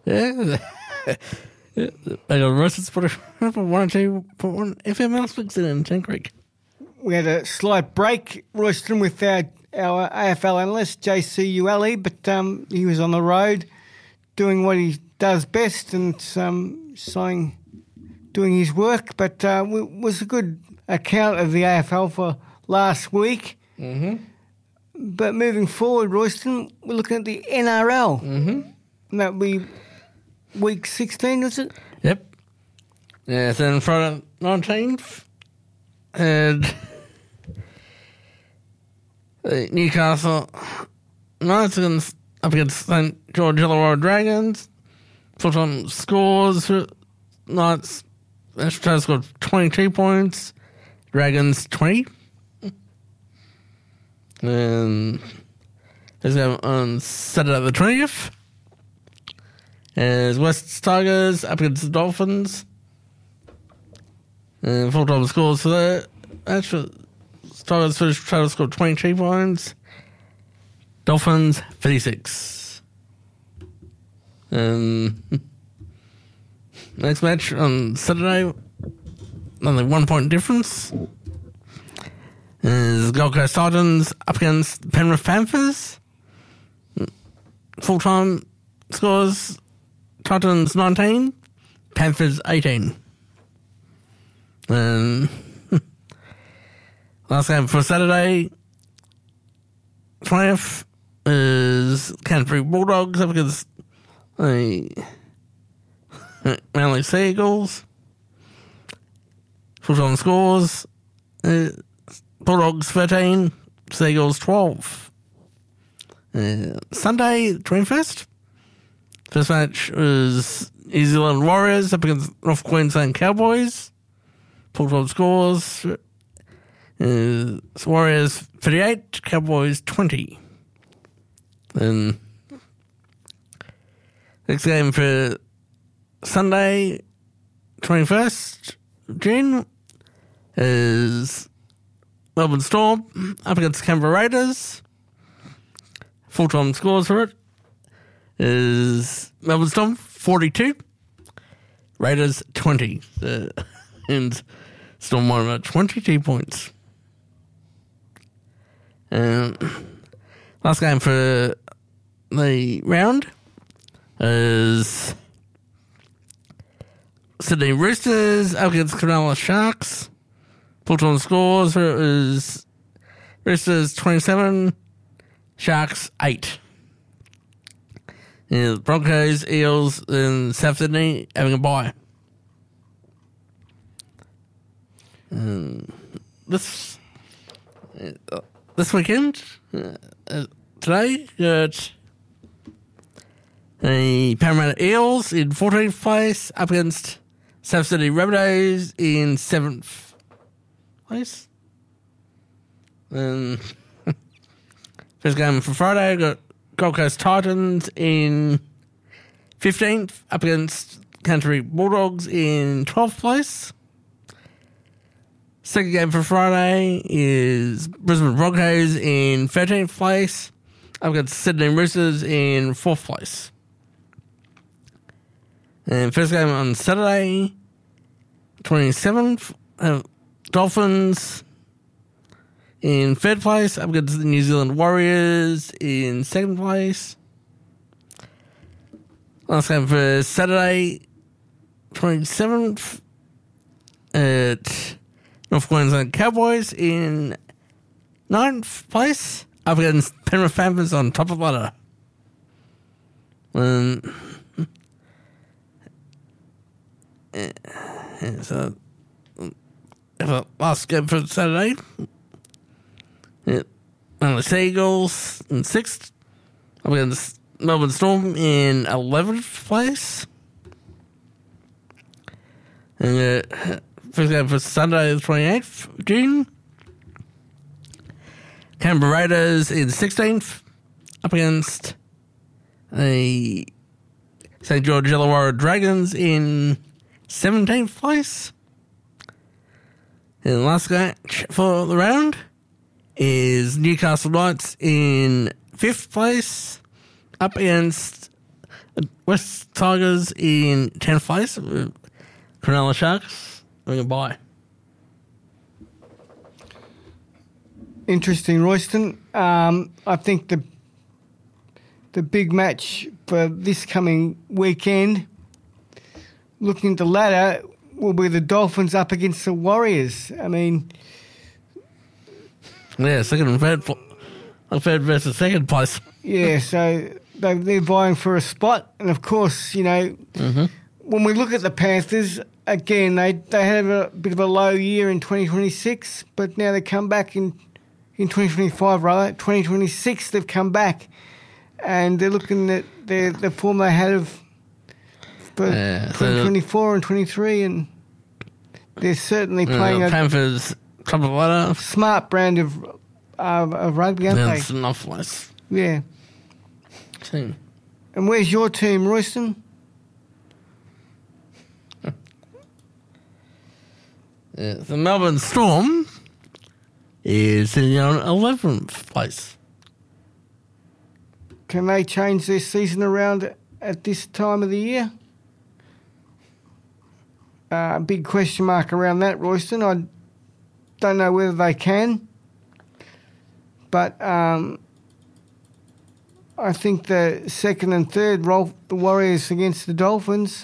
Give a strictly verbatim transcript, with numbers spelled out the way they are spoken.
Yeah. Yeah. They got roasted spot for one or two point one F M Aspects in Ten Creek. We had a slight break, Royston, with our, our A F L analyst, J C U L E, but um, he was on the road doing what he does best and um, saying, doing his work. But uh, it was a good account of the A F L for last week. Mm-hmm. But moving forward, Royston, we're looking at the N R L. Mm-hmm. And that would be week sixteen, is it? Yep. Yeah, then Friday nineteenth, and uh, Newcastle Knights against, up against Saint George Illawarra Dragons. Full-time scores for Knights. Australia scored twenty-two points. Dragons twenty. And there's going on Saturday the twentieth. As West Tigers up against the Dolphins. And full-time scores for that. Actually, Tigers first total scored twenty-two points. Dolphins thirty-six. And next match on Saturday, only one point difference, is Gold Coast Titans up against Penrith Panthers. Full-time scores, Titans nineteen, Panthers eighteen. And last game for Saturday, twentieth, is Canterbury Bulldogs up against the Manly Sea Eagles. Full-time scores, uh, Bulldogs thirteen, Sea Eagles twelve. Uh, Sunday, twenty-first. First match was New Zealand Warriors up against North Queensland Cowboys. Full-time scores, uh, Warriors thirty-eight, Cowboys twenty. And next game for Sunday, twenty-first of June, is Melbourne Storm up against Canberra Raiders. Full-time scores for it is Melbourne Storm forty-two, Raiders twenty. So, and Storm won about twenty-two points. And last game for the round is Sydney Roosters up against Cronulla Sharks. Full-time scores for it is Roosters twenty-seven, Sharks eight. Yeah, Broncos, Eels, and South Sydney having a bye. Um, this uh, this weekend, uh, uh, today, got the Parramatta Eels in fourteenth place up against South Sydney Rabbitohs in seventh place. And first game for Friday, got Gold Coast Titans in fifteenth up against Canterbury Bulldogs in twelfth place. Second game for Friday is Brisbane Broncos in thirteenth place up against Sydney Roosters in fourth place. And first game on Saturday, twenty-seventh, uh, Dolphins in third place up against the New Zealand Warriors in second place. Last game for Saturday, twenty-seventh, at North Queensland Cowboys in ninth place up against Penrith Panthers on top of the ladder. And yeah, so last game for Saturday, yeah, and the Sea Eagles in sixth up against Melbourne Storm in eleventh place. And uh, first game for Sunday, the twenty-eighth of June. Canberra Raiders in sixteenth, up against the Saint George Illawarra Dragons in seventeenth place. And the last match for the round is Newcastle Knights in fifth place, up against West Tigers in tenth place. Cronulla Sharks having a bye. Interesting, Royston. Um, I think the the big match for this coming weekend, looking at the ladder, will be the Dolphins up against the Warriors. I mean, yeah, second and third, third versus second place. Yeah, so they, they're vying for a spot, and of course, you know, mm-hmm. when we look at the Panthers, again, they they had a bit of a low year in twenty twenty-six, but now they come back in in twenty twenty-five, rather twenty twenty-six. They've come back, and they're looking at their the form they had of for yeah, twenty twenty-four and twenty-three, and they're certainly playing uh, a Panthers top of the ladder, smart brand of uh, of rugby, aren't yeah, they? it's an off place. Yeah. Team. And where's your team, Royston? Yeah, the Melbourne Storm is sitting on eleventh place. Can they change their season around at this time of the year? Uh, big question mark around that, Royston. I don't know whether they can. But um, I think the second and third, roll the Warriors against the Dolphins,